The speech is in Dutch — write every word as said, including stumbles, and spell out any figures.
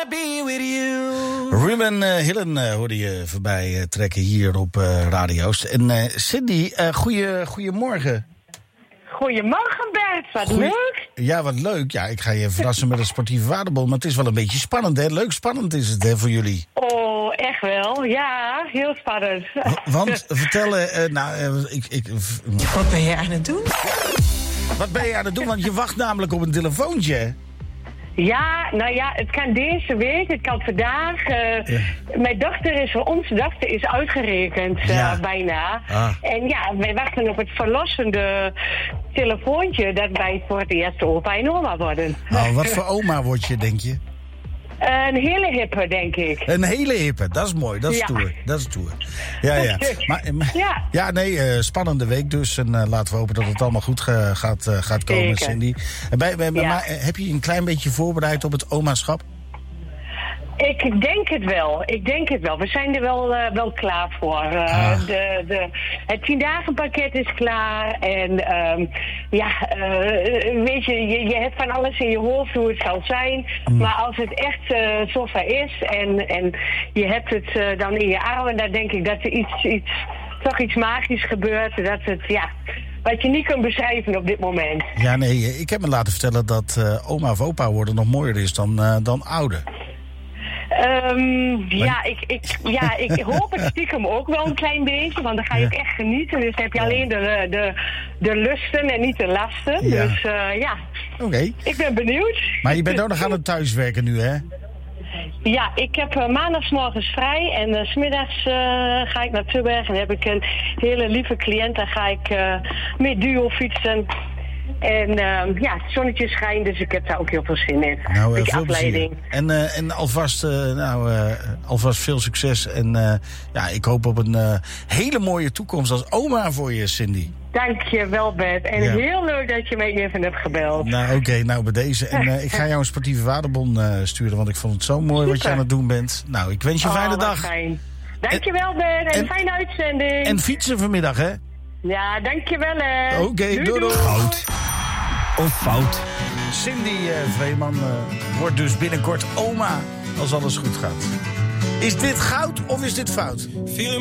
be with you. Ruben uh, Hillen uh, hoorde je voorbij uh, trekken hier op uh, radio's. En uh, Cindy, uh, goeie, goeiemorgen. Goedemorgen Bert, wat Goeie... leuk. Ja, wat leuk. Ja, ik ga je verrassen met een sportieve waardebon. Maar het is wel een beetje spannend, hè? Leuk spannend is het, hè, voor jullie. Oh, echt wel. Ja, heel spannend. Want, vertel, uh, nou, uh, ik, ik... Uh, wat ben je aan het doen? Wat ben je aan het doen? Want je wacht namelijk op een telefoontje. Ja, nou ja, het kan deze week, het kan vandaag. Uh, ja. Mijn dochter is, onze dochter is uitgerekend, uh, ja. bijna. Ah. En ja, wij wachten op het verlossende telefoontje dat wij voor het eerst opa en oma worden. Oh, wat voor oma word je, denk je? Uh, een hele hippe, denk ik. Een hele hippe, dat is mooi, dat is ja. stoer. Dat is stoer. Ja, ja. Maar, maar, ja. ja, nee, uh, spannende week dus. En uh, laten we hopen dat het allemaal goed ge, gaat, uh, gaat komen, Zeker. Cindy. En bij, bij, ja. Maar heb je je een klein beetje voorbereid op het omaschap? Ik denk het wel. Ik denk het wel. We zijn er wel, uh, wel klaar voor. Uh, ah. de, de, het tiendagenpakket is klaar. En um, ja, uh, weet je, je, je hebt van alles in je hoofd hoe het zal zijn. Mm. Maar als het echt uh, zover is en, en je hebt het uh, dan in je armen, dan denk ik dat er iets, iets, toch iets magisch gebeurt. Dat het, ja, wat je niet kunt beschrijven op dit moment. Ja, nee, ik heb me laten vertellen dat uh, oma of opa worden nog mooier is dan, uh, dan ouder. Um, ja, ik, ik, ja, ik hoop het stiekem ook wel een klein beetje, want dan ga je ja. ook echt genieten. Dus dan heb je alleen de, de, de lusten en niet de lasten. Ja. Dus uh, ja, okay. Ik ben benieuwd. Maar je bent ook nog aan het thuiswerken nu, hè? Ja, ik heb uh, maandagsmorgens vrij en uh, 's middags uh, ga ik naar Tubberg en heb ik een hele lieve cliënt. Daar ga ik uh, met duo fietsen. En uh, ja, het zonnetje schijnt, dus ik heb daar ook heel veel zin in. Nou, uh, veel afleiding. plezier. En, uh, en alvast, uh, nou, uh, alvast veel succes. En uh, ja, ik hoop op een uh, hele mooie toekomst als oma voor je, Cindy. Dank je wel, Bert. En ja. heel leuk dat je mij even hebt gebeld. Nou, oké, okay, nou bij deze. En uh, ik ga jou een sportieve waardebon uh, sturen, want ik vond het zo mooi Super. Wat je aan het doen bent. Nou, ik wens je een oh, fijne dag. Fijn. Dank je wel, Bert. En, en een fijne uitzending. En fietsen vanmiddag, hè? Ja, dank je wel, hè. Oké, okay, doei, doei. Goud of fout? Cindy uh, Vreeman uh, wordt dus binnenkort oma als alles goed gaat. Is dit goud of is dit fout?